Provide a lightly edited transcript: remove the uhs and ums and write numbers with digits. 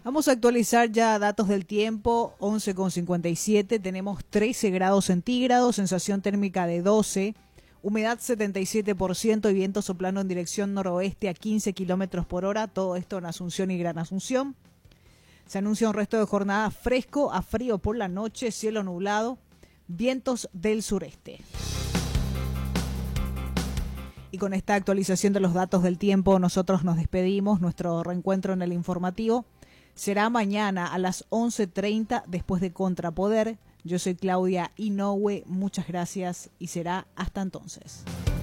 Vamos a actualizar ya datos del tiempo, 11:57, tenemos 13 grados centígrados, sensación térmica de 12, humedad 77% y viento soplando en dirección noroeste a 15 kilómetros por hora, todo esto en Asunción y Gran Asunción. Se anuncia un resto de jornada fresco a frío por la noche, cielo nublado, vientos del sureste. Y con esta actualización de los datos del tiempo, nosotros nos despedimos. Nuestro reencuentro en el informativo será mañana a las 11:30 después de Contrapoder. Yo soy Claudia Inoue, muchas gracias y será hasta entonces.